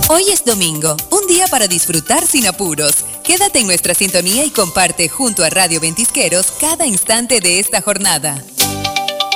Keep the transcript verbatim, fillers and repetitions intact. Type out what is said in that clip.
Hoy es domingo, un día para disfrutar sin apuros. Quédate en nuestra sintonía y comparte junto a Radio Ventisqueros cada instante de esta jornada.